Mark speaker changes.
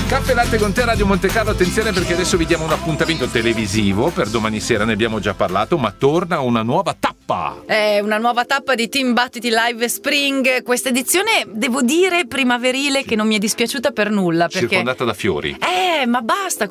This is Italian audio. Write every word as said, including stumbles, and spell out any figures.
Speaker 1: Caffè Latte con te, Radio Montecarlo. Attenzione, perché adesso vi diamo un appuntamento televisivo per domani sera, ne abbiamo già parlato, ma torna una nuova tappa.
Speaker 2: È una nuova tappa di Team Battiti Live Spring. Questa edizione, devo dire, primaverile, che non mi è dispiaciuta per nulla, perché
Speaker 1: Circondata da fiori.
Speaker 2: Eh, ma basta